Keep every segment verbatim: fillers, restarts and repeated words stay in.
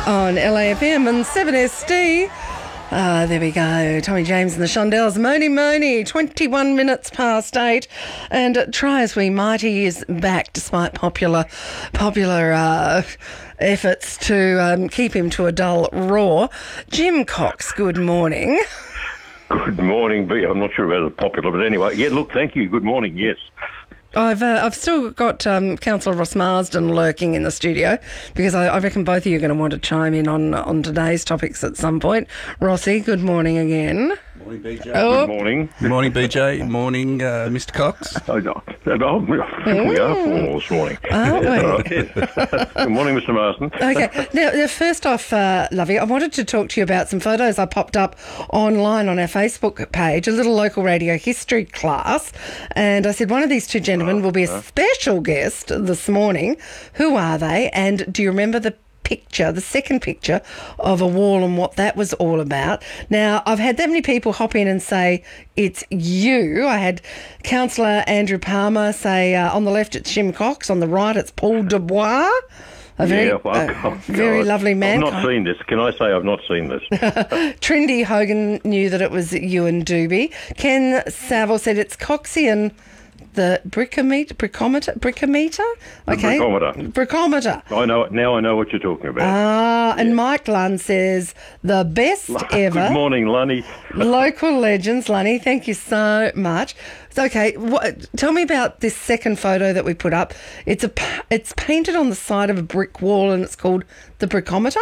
on L A F M and seven S D. Ah, there we go. Tommy James and the Shondells. Moni Moni, twenty-one minutes past eight. And Try As We Might, he is back despite popular popular uh, efforts to um, keep him to a dull roar. Jim Cox, good morning. Good morning, B. I'm not sure about the popular, but anyway. Yeah, look, thank you. Good morning, yes. I've uh, I've still got um, Councillor Ross Marsden lurking in the studio because I, I reckon both of you are going to want to chime in on on today's topics at some point. Rossi, good morning again. Morning, B J. Oh. Good morning. Good morning, B J. Morning, uh, Mister Cox. Oh, no. Oh, we are formal this morning. Aren't we? Good morning, Mister Marsden. Okay. Now, now first off, uh, Lovey, I wanted to talk to you about some photos I popped up online on our Facebook page, a little local radio history class, and I said one of these two gentlemen will be a special guest this morning. Who are they? And do you remember the picture, the second picture of a wall and what that was all about? Now, I've had that many people hop in and say it's you. I had Councillor Andrew Palmer say uh, on the left it's Jim Cox, on the right it's Paul Dubois. A very, yeah, well, uh, oh, very God. lovely man. I've not seen this. Can I say I've not seen this? Trendy Hogan knew that it was you and Doobie. Ken Saville said it's Coxie and the brickometer, brickometer, brickometer? Okay. The brickometer. Brickometer. I know. Now I know what you're talking about. Ah, and Mike Lunn says the best ever. Good morning, Lunny. Local legends, Lunny. Thank you so much. Okay, what, tell me about this second photo that we put up. It's a it's painted on the side of a brick wall and it's called the brickometer.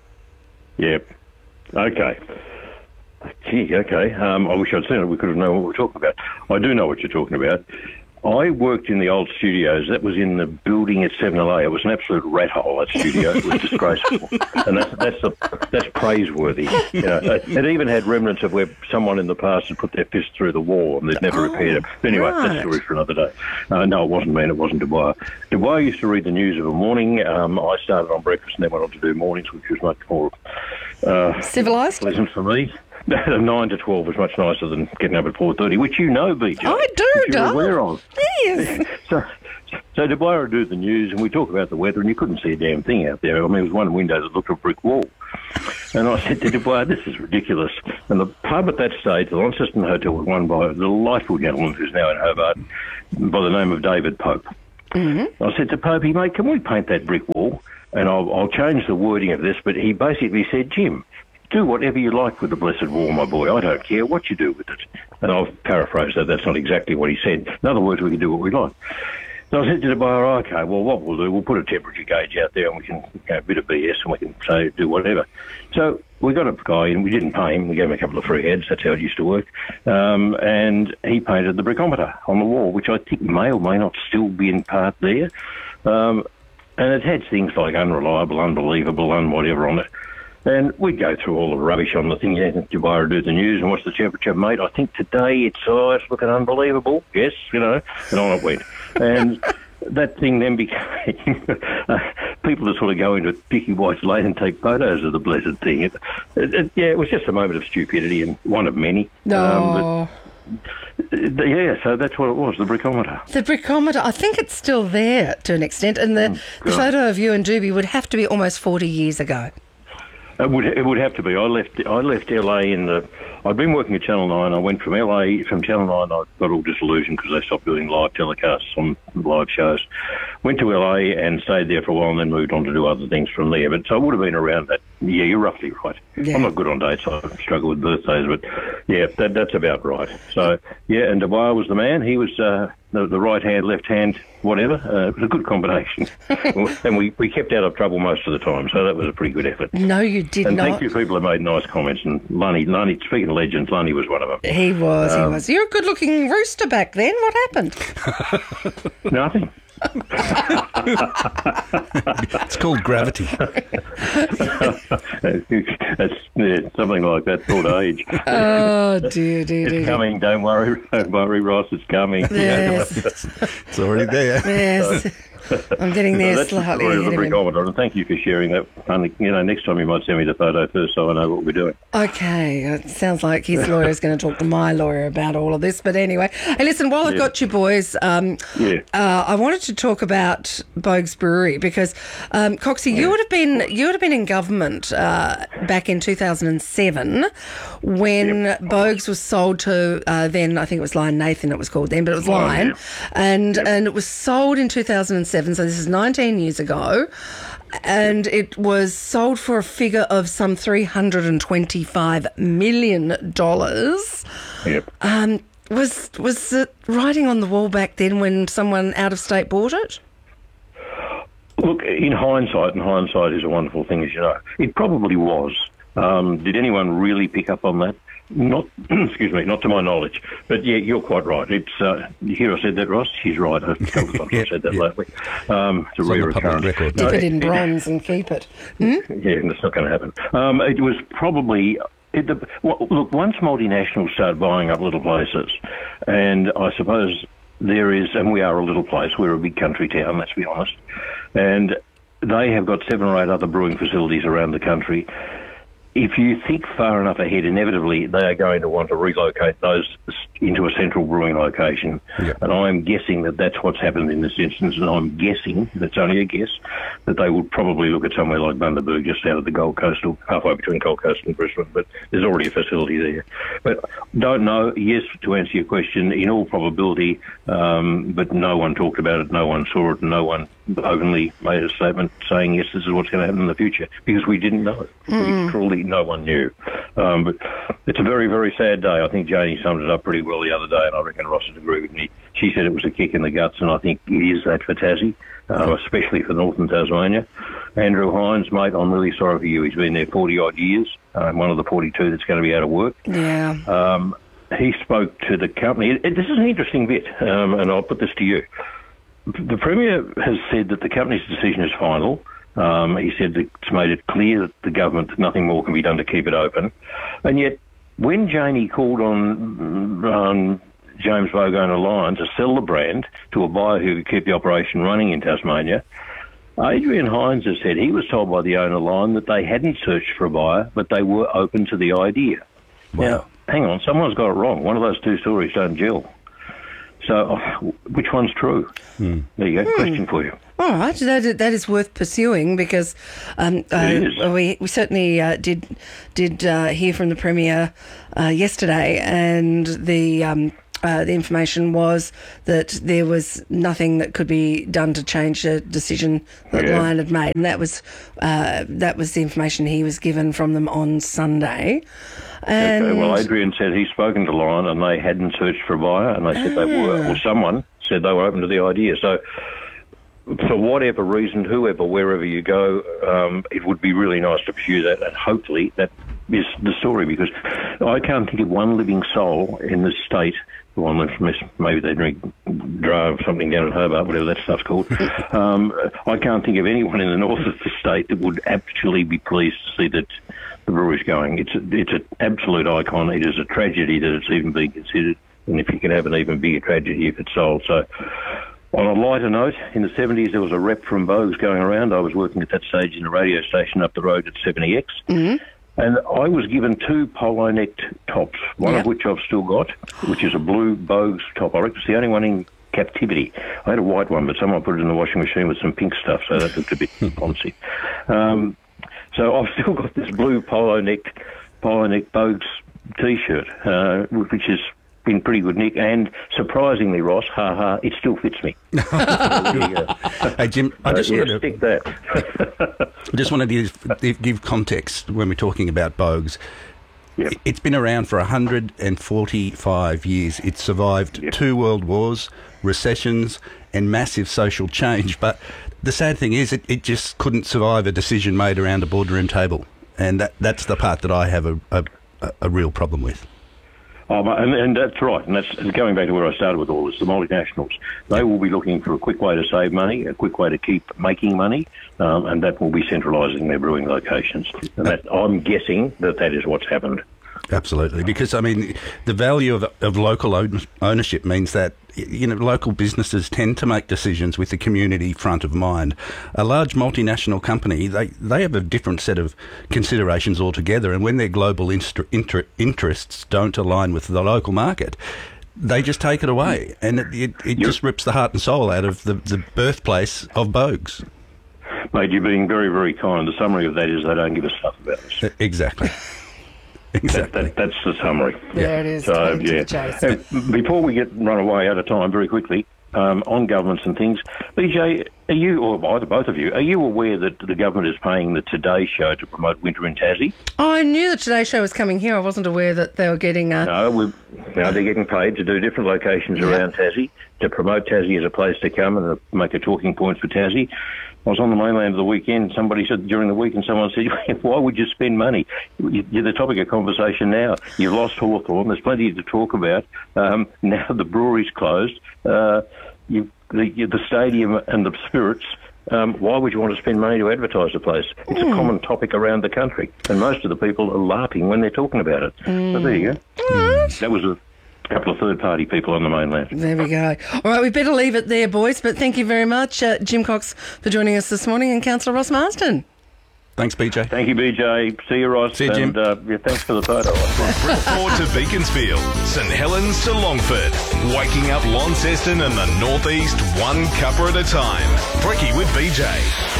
Yep. Okay. Gee, okay. Um, I wish I'd seen it. We could have known what we were talking about. I do know what you're talking about. I worked in the old studios. That was in the building at seven L A. It was an absolute rat hole, that studio. It was disgraceful. And that's that's, a, that's praiseworthy. You know, it, it even had remnants of where someone in the past had put their fist through the wall and they'd never oh, repaired it. But anyway, right. that's a story for another day. Uh, no, it wasn't me and it wasn't Dubois. Dubois used to read the news of a morning. Um, I started on breakfast and then went on to do mornings, which was much more uh, civilised, pleasant for me. nine to twelve was much nicer than getting up at four thirty, which you know, B J. I do, which you're Doug. aware of. Yes. so, so Dubois would do the news, and we talk about the weather, and you couldn't see a damn thing out there. I mean, there was one window that looked like a brick wall. And I said to Dubois, this is ridiculous. And the pub at that stage, the Launceston Hotel, was run by a delightful gentleman who's now in Hobart by the name of David Pope. Mm-hmm. I said to Popey, mate, can we paint that brick wall? And I'll, I'll change the wording of this, but he basically said, Jim, do whatever you like with the blessed wall, my boy. I don't care what you do with it. And I've paraphrased that. That's not exactly what he said. In other words, we can do what we like. So I said to the buyer, okay, well, what we'll do, we'll put a temperature gauge out there and we can, you know, a bit of B S and we can say, do whatever. So we got a guy in, we didn't pay him, we gave him a couple of free heads, that's how it used to work, um, and he painted the brickometer on the wall, which I think may or may not still be in part there. Um, and it had things like unreliable, unbelievable, and whatever on it. And we'd go through all the rubbish on the thing. Yeah, Dubois would do the news, and what's the temperature, mate? I think today it's, oh, it's looking unbelievable. Yes, you know, and on it went. And that thing then became uh, people to sort of go into Picky White's Lane and take photos of the blessed thing. It, it, it, yeah, it was just a moment of stupidity, and one of many. No. Um, but, yeah, so that's what it was, the brickometer. The brickometer, I think it's still there to an extent, and the, Oh, the photo of you and Doobie would have to be almost forty years ago. It would it would have to be. I left I left L A in the. I'd been working at Channel Nine. I went from L A from Channel Nine. I got all disillusioned because they stopped doing live telecasts on live shows. Went to L A and stayed there for a while, and then moved on to do other things from there. But so I would have been around that. Yeah, you're roughly right. Yeah. I'm not good on dates. I struggle with birthdays, but yeah, that, that's about right. So yeah, and Dubois was the man. He was uh, the, the right hand, left hand, whatever. Uh, it was a good combination, and we, we kept out of trouble most of the time. So that was a pretty good effort. No, you did and not. thank you, people have made nice comments. And Lunny, Lunny, speaking of legends, Lunny was one of them. He was, Um, he was. You're a good-looking rooster back then. What happened? Nothing. It's called gravity. That's yeah, something like that sort of age. Oh, dear, dear, It's dear. coming. Don't worry, don't worry, Ross. It's coming. Yes, It's already there. yes. I'm getting there That's the slightly story of the ahead of him. brickometer, and thank you for sharing that. And, you know, next time you might send me the photo first so I know what we're doing. Okay, it sounds like his lawyer is going to talk to my lawyer about all of this. But anyway, hey, listen, while I've Yeah. got you boys, um, Yeah. uh, I wanted to talk about Boag's Brewery because, um, Coxie, you would have been you would have been in government uh, back in two thousand seven when Yep. Boag's was sold to uh, then I think it was Lion Nathan it was called then, but it was Lion, yeah. and and it was sold in two thousand seven. So this is nineteen years ago. And it was sold for a figure of some three hundred twenty-five million dollars. Yep. Um, was was it writing on the wall back then when someone out of state bought it? Look, in hindsight, and hindsight is a wonderful thing, as you know, it probably was. Um, did anyone really pick up on that? Not, excuse me, not to my knowledge. But yeah, you're quite right. It's uh, you hear I said that, Ross? She's right. A couple of times Yeah, I said that yeah. lately. Um, it's a It's on rare the public occurrence. record. Dip No, it in bronze and keep it. Hmm? Yeah, and it's not going to happen. Um, it was probably... It, the, well, look, once multinationals start buying up little places, and I suppose there is, and we are a little place, we're a big country town, let's be honest, and they have got seven or eight other brewing facilities around the country. If you think far enough ahead, inevitably they are going to want to relocate those into a central brewing location. Yeah. And I'm guessing that that's what's happened in this instance, and I'm guessing, that's only a guess, that they would probably look at somewhere like Bundaberg, just out of the Gold Coast, or halfway between Gold Coast and Brisbane, but there's already a facility there. But don't know, yes, to answer your question, in all probability, um, but no one talked about it, no one saw it, no one openly made a statement saying, yes, this is what's going to happen in the future, because we didn't know. Mm. We truly, no one knew. Um, but it's a very, very sad day. I think Janie summed it up pretty well the other day, and I reckon Ross would agree with me. She said it was a kick in the guts, and I think it is that for Tassie, uh, especially for northern Tasmania. Andrew Hines, mate, I'm really sorry for you. He's been there forty-odd years, uh, one of the forty-two that's going to be out of work. Yeah. Um, he spoke to the company. It, it, this is an interesting bit, um, and I'll put this to you. The Premier has said that the company's decision is final. Um, he said that it's made it clear that the government that nothing more can be done to keep it open. And yet, when Janie called on um, James Boag Owner Lion to sell the brand to a buyer who could keep the operation running in Tasmania, Adrian Hines has said he was told by the owner Lion that they hadn't searched for a buyer, but they were open to the idea. Wow. Now, hang on, someone's got it wrong. One of those two stories don't gel. So, oh, which one's true? Hmm. There you go, question for you. All right, that that is worth pursuing because um, uh, is. we we certainly uh, did did uh, hear from the Premier uh, yesterday, and the. Um, Uh, the information was that there was nothing that could be done to change the decision that Yeah. Lion had made, and that was uh, that was the information he was given from them on Sunday. And Okay, well, Adrian said he's spoken to Lion and they hadn't searched for a buyer, and they said they were, or someone said they were open to the idea. So, for whatever reason, whoever, wherever you go, um, it would be really nice to pursue that, and hopefully that is the story, because I can't think of one living soul in this state. Well, unless maybe they drink drive something down at Hobart, whatever that stuff's called. um, I can't think of anyone in the north of the state that would actually be pleased to see that the brewery's going. It's a, it's an absolute icon. It is a tragedy that it's even being considered, and if you can have an even bigger tragedy if it's sold. So, on a lighter note, in the seventies there was a rep from Boag's going around. I was working at that stage in a radio station up the road at seventy X. Mm-hmm. And I was given two polo-necked tops, one Yeah. of which I've still got, which is a blue Boag's top. I reckon it's the only one in captivity. I had a white one, but someone put it in the washing machine with some pink stuff, so that looked a bit poncy. Um, so I've still got this blue polo-necked, polo-necked Boag's T-shirt, uh, which is in pretty good nick, and surprisingly, Ross, ha ha, it still fits me. Hey, Jim, I just uh, yeah, wanted to... stick that. I just wanted to give, give context when we're talking about Boag's. Yep. It's been around for one hundred forty-five years. It's survived Yep. two world wars, recessions, and massive social change. But the sad thing is it, it just couldn't survive a decision made around a boardroom table. And that, that's the part that I have a, a, a real problem with. Oh, and, and that's right, and that's going back to where I started with all this, the multinationals. They will be looking for a quick way to save money, a quick way to keep making money, um, and that will be centralising their brewing locations. And that, I'm guessing that that is what's happened. Absolutely, because I mean, the value of, of local own, ownership means that, you know, local businesses tend to make decisions with the community front of mind. A large multinational company, they, they have a different set of considerations altogether, and when their global inst- inter- interests don't align with the local market, they just take it away, and it, it, it just rips the heart and soul out of the, the birthplace of Bogues. Mate, you're being very, very kind. The summary of that is they don't give a stuff about us. Exactly. Exactly. That, that, that's the summary. There it is. So, To yeah. the chase. Uh, before we get run away out of time very quickly, um, on governments and things, B J, are you, or either both of you, are you aware that the government is paying the Today Show to promote winter in Tassie? Oh, I knew the Today Show was coming here. I wasn't aware that they were getting... Uh... No, we've, now they're getting paid to do different locations Yeah. around Tassie, to promote Tassie as a place to come and to make a talking point for Tassie. I was on the mainland of the weekend. Somebody said during the week, and someone said, why would you spend money? You're the topic of conversation now. You've lost Hawthorn. There's plenty to talk about. Um, now the brewery's closed. Uh, you, the, the stadium and the Spirits. Um, why would you want to spend money to advertise the place? It's mm. a common topic around the country, and most of the people are laughing when they're talking about it. Mm. So there you go. Mm. That was a couple of third-party people on the mainland. There we go. All right, we better leave it there, boys, but thank you very much, uh, Jim Cox, for joining us this morning, and Councillor Ross Marsden. Thanks, B J. Thank you, B J. See you, Ross. See you, Jim. And uh, yeah, thanks for the photo. Brookport to Beaconsfield, St Helens to Longford, waking up Launceston and the northeast one cuppa at a time. Bricky with B J.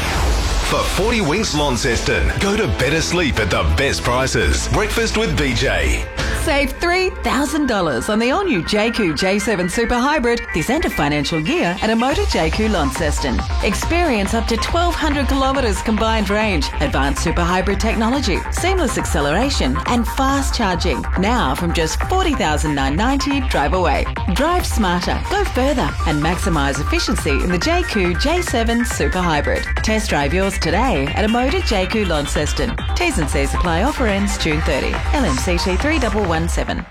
For forty winks Launceston, go to better sleep at the best prices. Breakfast with B J. Save three thousand dollars on the all-new J Q J seven Super Hybrid this end of financial year at a Motor J Q Launceston. Experience up to twelve hundred kilometres combined range, advanced Super Hybrid technology, seamless acceleration and fast charging. Now from just forty thousand nine hundred ninety dollars drive away. Drive smarter, go further and maximise efficiency in the J Q J seven Super Hybrid. Test drive yours today at a Motor J Q Launceston. T's and C's apply. Offer ends June thirtieth. L M C T three one one seven.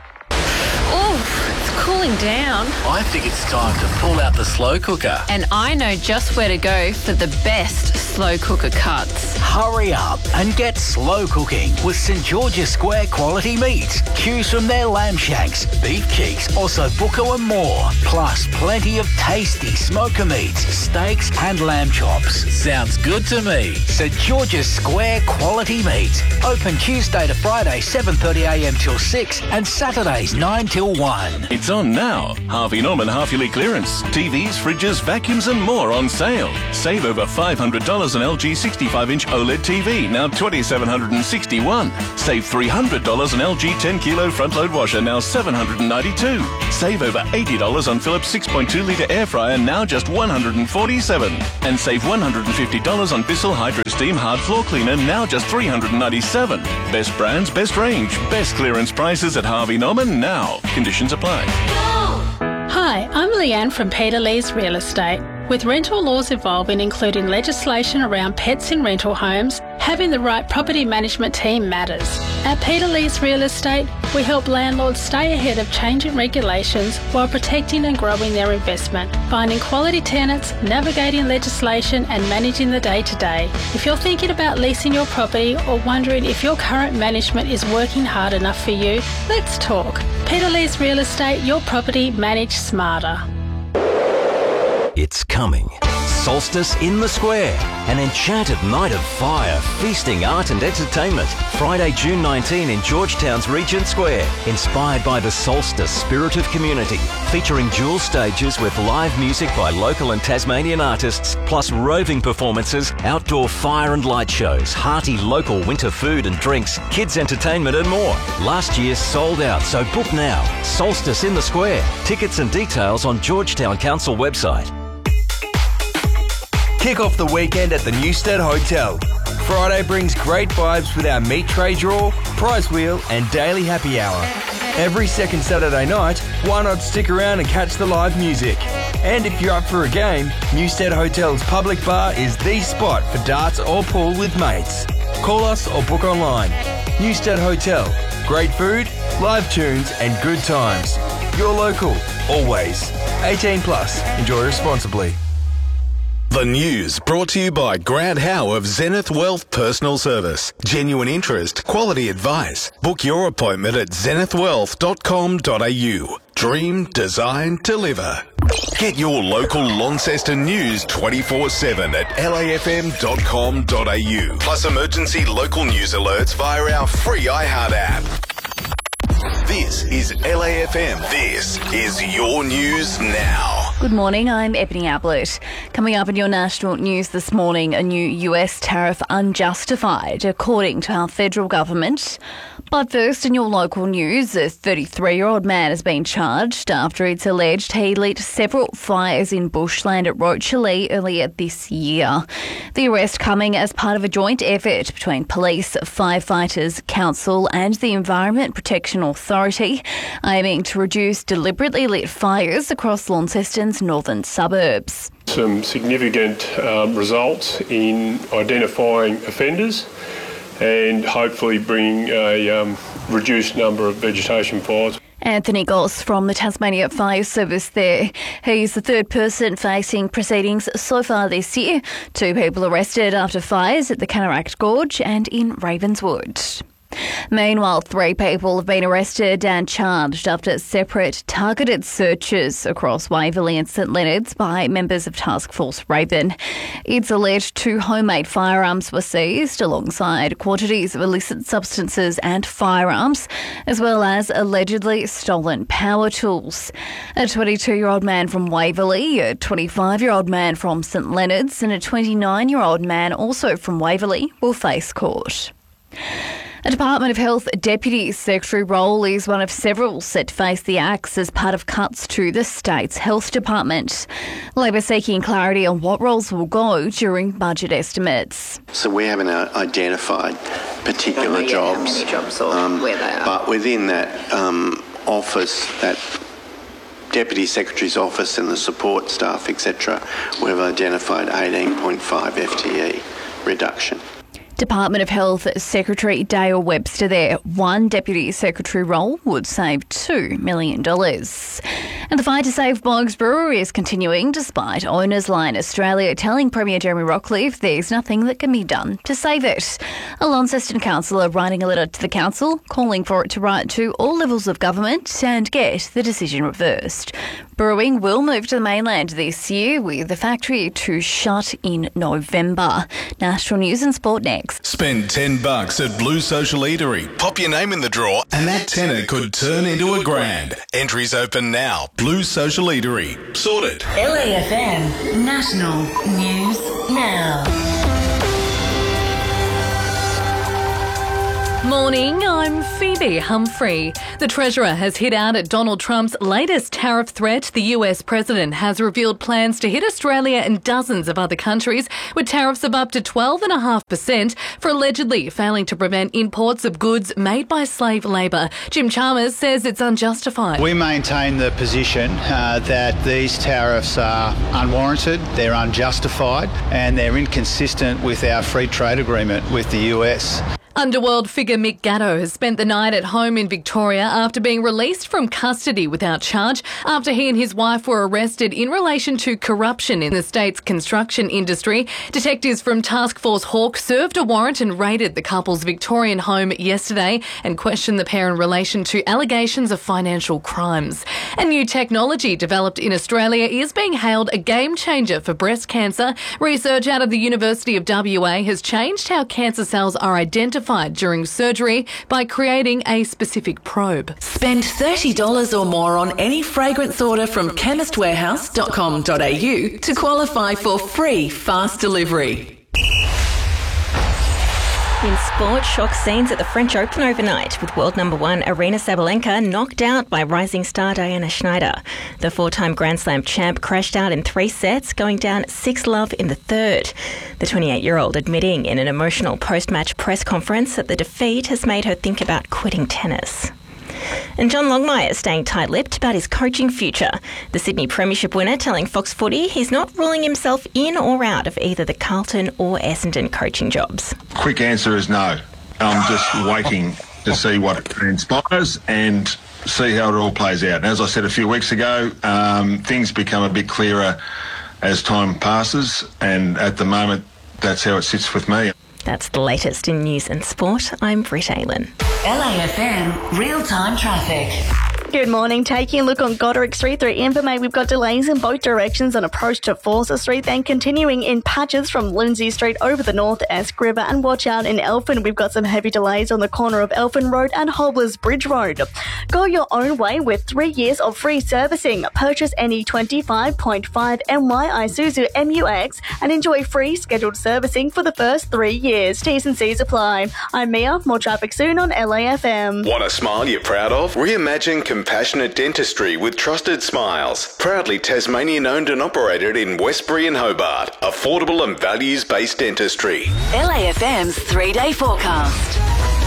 Oof, it's cooling down. I think it's time to pull out the slow cooker. And I know just where to go for the best slow cooker cuts. Hurry up and get slow cooking with St George's Square quality meats. Choose from their lamb shanks, beef cheeks, ossobuco and more. Plus plenty of tasty smoker meats, steaks and lamb chops. Sounds good to me. St George's Square quality meats. Open Tuesday to Friday seven thirty a m till six and Saturdays nine till one. It's on now. Harvey Norman half-yearly clearance. T Vs, fridges, vacuums and more on sale. Save over five hundred dollars on L G sixty-five inch OLED T V, now two thousand seven hundred sixty-one dollars. Save three hundred dollars on L G ten kilo front-load washer, now seven hundred ninety-two dollars. Save over eighty dollars on Philips six point two litre air fryer, now just one hundred forty-seven dollars. And save one hundred fifty dollars on Bissell Hydro Steam hard floor cleaner, now just three hundred ninety-seven dollars. Best brands, best range, best clearance prices at Harvey Norman now. Conditions apply. Hi, I'm Leanne from Peter Lee's Real Estate. With rental laws evolving, including legislation around pets in rental homes, having the right property management team matters. At Peter Lee's Real Estate, we help landlords stay ahead of changing regulations while protecting and growing their investment, finding quality tenants, navigating legislation and managing the day-to-day. If you're thinking about leasing your property or wondering if your current management is working hard enough for you, let's talk. Peter Lee's Real Estate, your property managed smarter. It's coming. Solstice in the Square. An enchanted night of fire, feasting, art and entertainment. Friday, June nineteenth in Georgetown's Regent Square. Inspired by the Solstice spirit of community. Featuring dual stages with live music by local and Tasmanian artists, plus roving performances, outdoor fire and light shows, hearty local winter food and drinks, kids entertainment and more. Last year sold out, so book now. Solstice in the Square. Tickets and details on Georgetown Council website. Kick off the weekend at the Newstead Hotel. Friday brings great vibes with our meat tray draw, prize wheel and daily happy hour. Every second Saturday night, why not stick around and catch the live music? And if you're up for a game, Newstead Hotel's public bar is the spot for darts or pool with mates. Call us or book online. Newstead Hotel. Great food, live tunes and good times. You're local, always. eighteen plus. Enjoy responsibly. The news brought to you by Grant Howe of Zenith Wealth Personal Service. Genuine interest, quality advice. Book your appointment at zenith wealth dot com dot a u. Dream, design, deliver. Get your local Launceston news twenty-four seven at l a f m dot com dot a u. Plus emergency local news alerts via our free iHeart app. This is L A F M. This is your news now. Good morning, I'm Ebony Ablett. Coming up in your national news this morning, a new U S tariff unjustified, according to our federal government. But first, in your local news, a thirty-three-year-old man has been charged after it's alleged he lit several fires in bushland at Rochalee earlier this year. The arrest coming as part of a joint effort between police, firefighters, council and the Environment Protection Authority, aiming to reduce deliberately lit fires across Launceston's northern suburbs. Some significant um, results in identifying offenders and hopefully bring a um, reduced number of vegetation fires. Anthony Goss from the Tasmania Fire Service there. He's the third person facing proceedings so far this year. Two people arrested after fires at the Cataract Gorge and in Ravenswood. Meanwhile, three people have been arrested and charged after separate targeted searches across Waverley and St Leonards by members of Task Force Raven. It's alleged two homemade firearms were seized alongside quantities of illicit substances and firearms, as well as allegedly stolen power tools. A twenty-two-year-old man from Waverley, a twenty-five-year-old man from St Leonards and a twenty-nine-year-old man also from Waverley will face court. A Department of Health Deputy Secretary role is one of several set to face the axe as part of cuts to the state's health department. Labor seeking clarity on what roles will go during budget estimates. So we haven't identified particular jobs, jobs or um, where they are. But within that um, office, that Deputy Secretary's office and the support staff, et cetera, we've identified eighteen point five F T E reduction. Department of Health Secretary Dale Webster there. One Deputy Secretary role would save two million dollars. And the fight to save Boggs Brewery is continuing despite Owners Line Australia telling Premier Jeremy Rockliff there's nothing that can be done to save it. A Launceston councillor writing a letter to the council calling for it to write to all levels of government and get the decision reversed. Brewing will move to the mainland this year with the factory to shut in November. National News and Sport next. Spend ten bucks at Blue Social Eatery. Pop your name in the draw and that tenner could turn into a grand. Entries open now. Blue Social Eatery. Sorted. L A F M National News Now. Morning, I'm Phoebe Humphrey. The Treasurer has hit out at Donald Trump's latest tariff threat. The U S President has revealed plans to hit Australia and dozens of other countries with tariffs of up to twelve point five percent for allegedly failing to prevent imports of goods made by slave labour. Jim Chalmers says it's unjustified. We maintain the position uh, that these tariffs are unwarranted, they're unjustified and they're inconsistent with our free trade agreement with the U S. Underworld figure Mick Gatto has spent the night at home in Victoria after being released from custody without charge after he and his wife were arrested in relation to corruption in the state's construction industry. Detectives from Task Force Hawk served a warrant and raided the couple's Victorian home yesterday and questioned the pair in relation to allegations of financial crimes. And new technology developed in Australia is being hailed a game changer for breast cancer. Research out of the University of W A has changed how cancer cells are identified during surgery by creating a specific probe. Spend thirty dollars or more on any fragrance order from chemist warehouse dot com dot a u to qualify for free fast delivery. In sport, shock scenes at the French Open overnight with world number one Aryna Sabalenka knocked out by rising star Diana Schneider. The four-time Grand Slam champ crashed out in three sets, going down six love in the third. The twenty-eight-year-old admitting in an emotional post-match press conference that the defeat has made her think about quitting tennis. And John Longmire staying tight-lipped about his coaching future. The Sydney Premiership winner telling Fox Footy he's not ruling himself in or out of either the Carlton or Essendon coaching jobs. Quick answer is no. I'm just waiting to see what transpires and see how it all plays out. And as I said a few weeks ago, um, things become a bit clearer as time passes, and at the moment, that's how it sits with me. That's the latest in news and sport. I'm Britt Aylen. L A F M real-time traffic. Good morning. Taking a look on Goderic Street through Invermay, we've got delays in both directions on approach to Forster Street, then continuing in patches from Lindsay Street over the North Esk River. And watch out in Elphin, we've got some heavy delays on the corner of Elphin Road and Hobblers Bridge Road. Go your own way with three years of free servicing. Purchase any twenty-five point five M Y Isuzu M U X and enjoy free scheduled servicing for the first three years. T's and C's apply. I'm Mia. More traffic soon on L A F M. Want a smile you're proud of? Reimagine compassionate dentistry with Trusted Smiles. Proudly Tasmanian owned and operated in Westbury and Hobart. Affordable and values-based dentistry. L A F M's three-day forecast.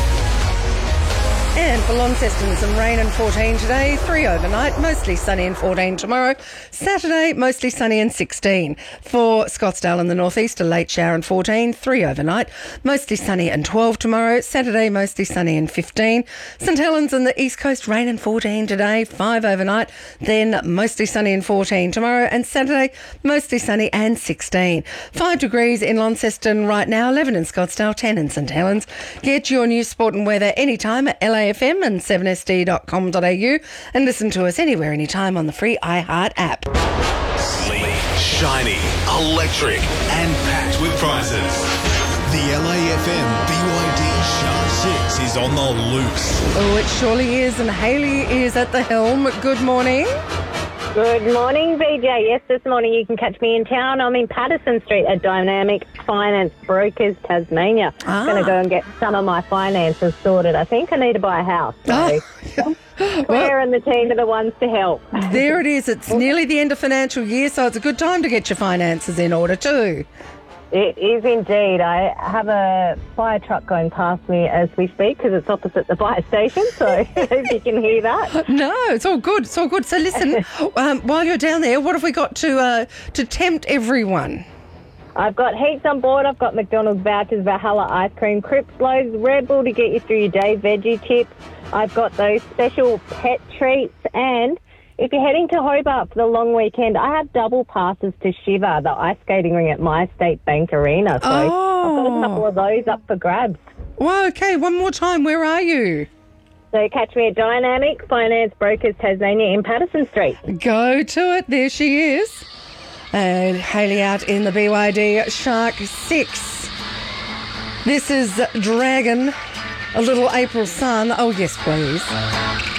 And for Launceston, some rain and fourteen today, three overnight, mostly sunny and fourteen tomorrow. Saturday, mostly sunny and sixteen. For Scottsdale in the northeast, a late shower and fourteen, three overnight, mostly sunny and twelve tomorrow. Saturday, mostly sunny and fifteen. St Helens and the east coast, rain and fourteen today, five overnight, then mostly sunny and fourteen tomorrow. And Saturday, mostly sunny and sixteen. five degrees in Launceston right now, eleven in Scottsdale, ten in St Helens. Get your news, sport and weather anytime at L A F M and seven S D dot com dot A U and listen to us anywhere, anytime on the free iHeart app. Sleek, shiny, electric, and packed with prizes. The L A F M B Y D Shark six is on the loose. Oh, it surely is, and Hayley is at the helm. Good morning. Good morning, B J. Yes, this morning you can catch me in town. I'm in Patterson Street at Dynamic Finance Brokers, Tasmania. Ah. I'm going to go and get some of my finances sorted. I think I need to buy a house. So Oh. Claire Well, and the team are the ones to help. there it is. It's nearly the end of financial year, so it's a good time to get your finances in order too. It is indeed. I have a fire truck going past me as we speak because it's opposite the fire station, so I hope you can hear that. No, it's all good. It's all good. So listen, um, while you're down there, what have we got to uh, to tempt everyone? I've got heaps on board. I've got McDonald's vouchers, Valhalla ice cream, Crips loaves, Red Bull to get you through your day, veggie chips. I've got those special pet treats, and if you're heading to Hobart for the long weekend, I have double passes to Shiva, the ice skating ring at My State Bank Arena. So I've got a couple of those up for grabs. Well, okay, one more time. Where are you? So catch me at Dynamic Finance Brokers Tasmania in Patterson Street. Go to it. There she is. And Hayley out in the B Y D Shark six. This is Dragon, a little April sun. Oh, yes, please.